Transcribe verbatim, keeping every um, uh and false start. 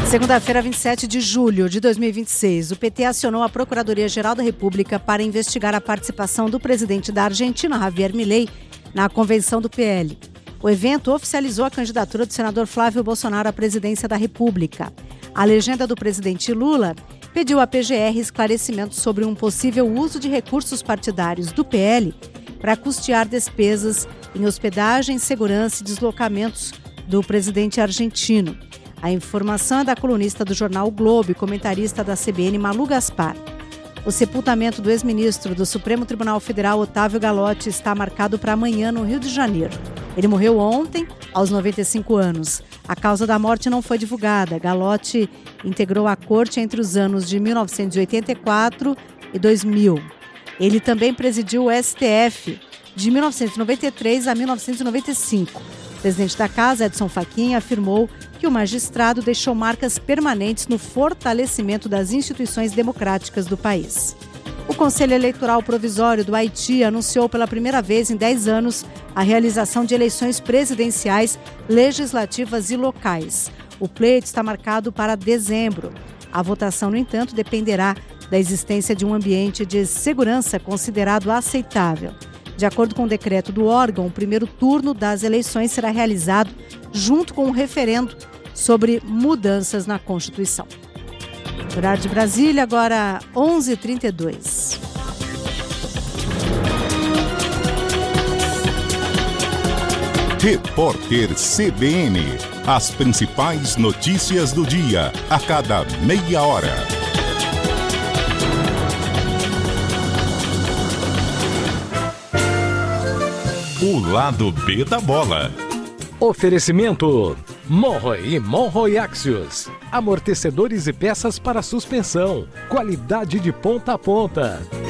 Segunda-feira, vinte e sete de julho de dois mil e vinte e seis, o P T acionou a Procuradoria-Geral da República para investigar a participação do presidente da Argentina, Javier Milei, na convenção do P L. O evento oficializou a candidatura do senador Flávio Bolsonaro à presidência da República. A legenda do presidente Lula pediu à P G R esclarecimentos sobre um possível uso de recursos partidários do P L para custear despesas em hospedagem, segurança e deslocamentos do presidente argentino. A informação é da colunista do jornal o Globo e comentarista da C B N, Malu Gaspar. O sepultamento do ex-ministro do Supremo Tribunal Federal, Otávio Galotti, está marcado para amanhã no Rio de Janeiro. Ele morreu ontem, aos noventa e cinco anos. A causa da morte não foi divulgada. Galotti integrou a corte entre os anos de mil novecentos e oitenta e quatro e dois mil. Ele também presidiu o S T F de mil novecentos e noventa e três a mil novecentos e noventa e cinco. O presidente da casa, Edson Fachin, afirmou que o magistrado deixou marcas permanentes no fortalecimento das instituições democráticas do país. O Conselho Eleitoral Provisório do Haiti anunciou pela primeira vez em dez anos a realização de eleições presidenciais, legislativas e locais. O pleito está marcado para dezembro. A votação, no entanto, dependerá da existência de um ambiente de segurança considerado aceitável. De acordo com o decreto do órgão, o primeiro turno das eleições será realizado junto com um referendo sobre mudanças na Constituição. Horário de Brasília, agora onze e trinta e dois. Repórter C B N. As principais notícias do dia, a cada meia hora. O lado B da bola. Oferecimento: Monroe e Monroe Axios. Amortecedores e peças para suspensão. Qualidade de ponta a ponta.